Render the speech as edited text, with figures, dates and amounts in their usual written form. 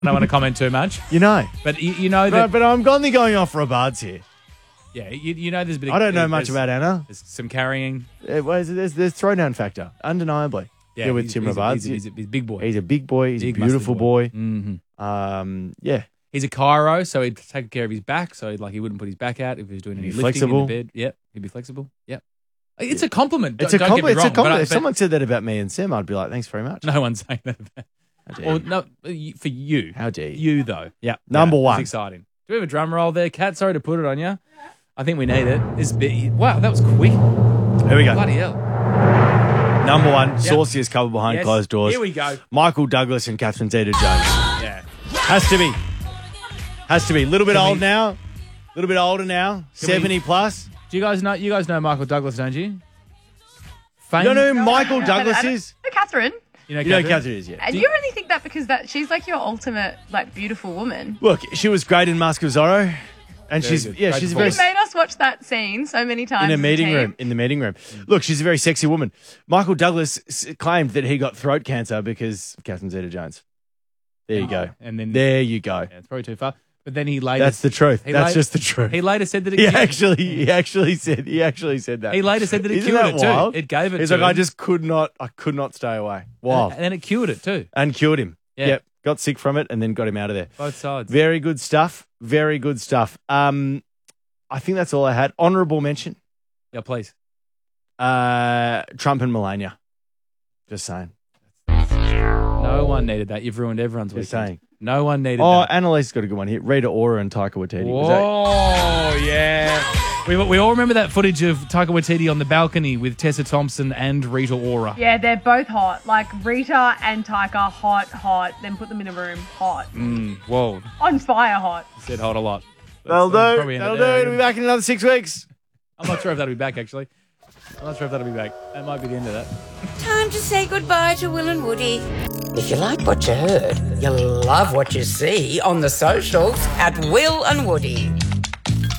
I don't want to comment too much. You know. But you know that... But I'm only going off Robards here. Yeah, you know there's a bit of... I don't know much about Anna. There's some carrying. There's throwdown factor, undeniably. Yeah, with Tim Robards. He's a big boy. He's a big boy. He's Big, a beautiful boy. Mm-hmm. Yeah. He's a chiro, so he'd take care of his back, so he wouldn't put his back out if he was doing any lifting flexible. in the bed. Yep, he'd be flexible. Yep. It's a compliment. It's a compliment. Don't get me wrong, If someone said that about me and Sam, I'd be like, thanks very much. No one's saying that about... Or, no, for you. How dare you? You, though. Yeah. Number one. It's exciting. Do we have a drum roll there, Kat? Sorry to put it on you. I think we need it. Wow, that was quick. Here we go. Bloody hell. Number one, sauciest couple behind closed doors. Here we go. Michael Douglas and Catherine Zeta-Jones. Yeah. Has to be. Has to be. A little bit old now. A little bit older now. 70 plus. Do you guys know Michael Douglas, don't you? You don't know who Michael Douglas is? No, Catherine. You know Catherine is, yeah. And you really think that because she's like your ultimate, like, beautiful woman. Look, she was great in Mask of Zorro. And Very she's good. she's very You made us watch that scene so many times. in the as a meeting team. room. In the meeting room. Look, she's a very sexy woman. Michael Douglas claimed that he got throat cancer because of Catherine Zeta-Jones. There you go. And then There you go. Yeah, it's probably too far. But then he later... That's the truth. That's just the truth. He later said that it He cured actually said that. He later said that it Isn't cured that it too. wild? It gave it He's to like, him. I could not stay away. Wild. And then it cured it too. And cured him. Yeah. Yep. Got sick from it and then got him out of there. Both sides. Very good stuff. Very good stuff. I think that's all I had. Honourable mention. Yeah, please. Trump and Melania. Just saying. No one needed that. You've ruined everyone's weekend. Just saying. No one needed Oh, that. Annalise's got a good one here. Rita Ora and Taika Waititi. Oh, yeah. We all remember that footage of Taika Waititi on the balcony with Tessa Thompson and Rita Ora. Yeah, they're both hot. Like, Rita and Taika, hot. Then put them in a room, hot. Whoa. On fire, hot. Said hot a lot. That'll That's do. probably That'll ended do. there. It'll be back in another 6 weeks. I'm not sure if that'll be back, actually. I'm not sure if that'll be back. That might be the end of that. Time to say goodbye to Will and Woody. If you like what you heard, you'll love what you see on the socials at Will and Woody.